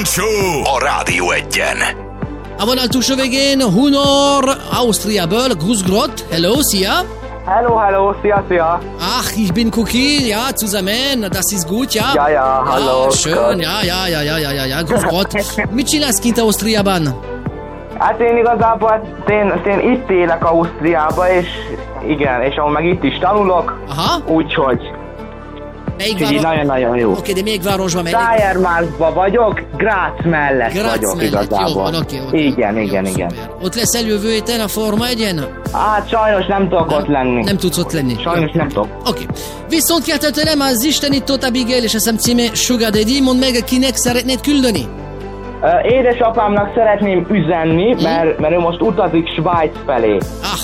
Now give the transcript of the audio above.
Billán Show a Rádió Egyen. A vonal túlsó végén Hunor Ausztriából, Grüß Gott. Hello, szia! Hello, szia! Ach, ich bin Cookie, ja, zusammen, das ist gut, ja? Ja, hallo. Schön, ja, Grüß Gott. Mit csinálsz kint Ausztriában? Hát én igazából én itt élek Ausztriában, és igen, és ahol meg itt is tanulok, úgyhogy nagyon-nagyon jó. Oké, de még városban melyik? Steiermarkban vagyok, Graz mellett vagyok igazából. Jó van, oké. Igen. Ott lesz jövő héten a Forma 1-en? Hát sajnos nem tudok ott lenni. Nem tudsz ott lenni? Sajnos nem tudok. Oké. Viszont keltetően az isteni Tóth Abigail és a szem címe Sugar Daddy, mondd meg, kinek szeretnéd küldeni? Édesapámnak szeretném üzenni, mert ő most utazik Svájc felé.